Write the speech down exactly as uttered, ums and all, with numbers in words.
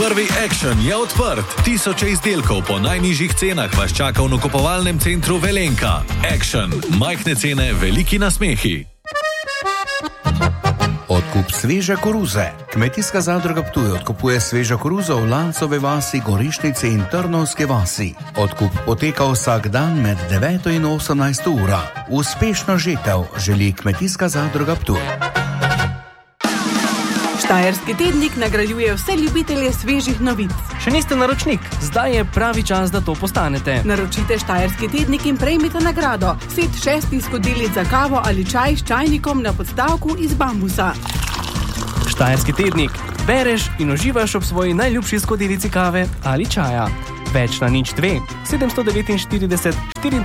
Prvi Action je odprt. Tisoče izdelkov po najnižjih cenah vas čaka v nakupovalnem centru Velenka. Action. Majhne cene, veliki nasmehi. Odkup sveže koruze. Kmetijska zadruga Ptuj odkupuje svežo koruzo v Lancove vasi, Gorišnici in Trnovske vasi. Odkup poteka vsak dan med deveto in osemnajsto uro. Uspešno žetev želi Kmetijska zadruga Ptuj. Štajerski tednik nagrajuje vse ljubitelje svežih novic. Še niste naročnik? Zdaj je pravi čas, da to postanete. Naročite Štajerski tednik in prejmite nagrado. Set šestih skodelic za kavo ali čaj s čajnikom na podstavku iz bambusa. Štajerski tednik. Bereš in uživaš ob svoji najljubši skodelici kave ali čaja. Več na nič dve, sedemsto devetinštirideset, štiriintrideset